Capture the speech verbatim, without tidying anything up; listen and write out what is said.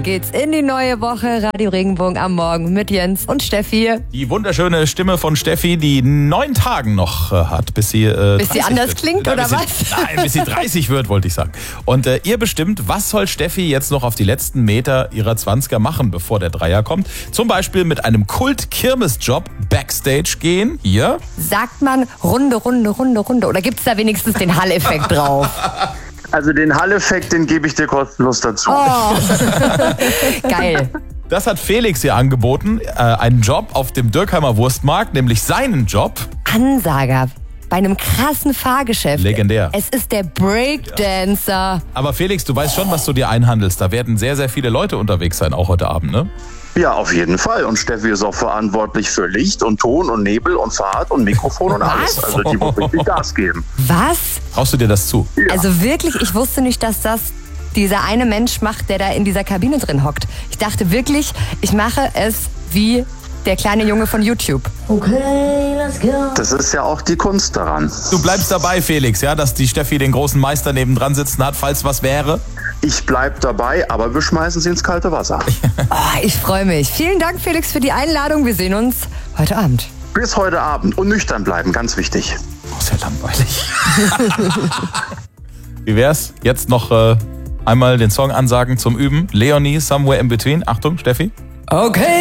Geht's in die neue Woche. Radio Regenbogen am Morgen mit Jens und Steffi. Die wunderschöne Stimme von Steffi, die neun Tagen noch äh, hat, bis sie äh, Bis sie anders wird. klingt, Nein, oder bis was? Sie, nein, bis sie dreißig wird, wollte ich sagen. Und äh, ihr bestimmt, was soll Steffi jetzt noch auf die letzten Meter ihrer zwanziger machen, bevor der Dreier kommt. Zum Beispiel mit einem Kult-Kirmes-Job Backstage gehen. Hier. Sagt man Runde, Runde, Runde, Runde? Oder gibt's da wenigstens den Hall-Effekt drauf? Also den Hall-Effekt, den gebe ich dir kostenlos dazu. Oh, geil. Das hat Felix ihr angeboten, äh, einen Job auf dem Dürkheimer Wurstmarkt, nämlich seinen Job. Ansager bei einem krassen Fahrgeschäft. Legendär. Es ist der Breakdancer. Aber Felix, du weißt schon, was du dir einhandelst. Da werden sehr, sehr viele Leute unterwegs sein, auch heute Abend, ne? Ja, auf jeden Fall. Und Steffi ist auch verantwortlich für Licht und Ton und Nebel und Fahrt und Mikrofon und alles. Was? Also die muss richtig Gas geben. Was? Traust du dir das zu? Ja. Also wirklich, ich wusste nicht, dass das dieser eine Mensch macht, der da in dieser Kabine drin hockt. Ich dachte wirklich, ich mache es wie der kleine Junge von YouTube. Okay, let's go. Das ist ja auch die Kunst daran. Du bleibst dabei, Felix, ja, dass die Steffi den großen Meister nebendran sitzen hat, falls was wäre. Ich bleib dabei, aber wir schmeißen sie ins kalte Wasser. Oh, ich freue mich. Vielen Dank, Felix, für die Einladung. Wir sehen uns heute Abend. Bis heute Abend und nüchtern bleiben, ganz wichtig. Oh, sehr langweilig. Wie wär's? Jetzt noch äh, einmal den Song ansagen zum Üben. Leonie, Somewhere in Between. Achtung, Steffi. Okay.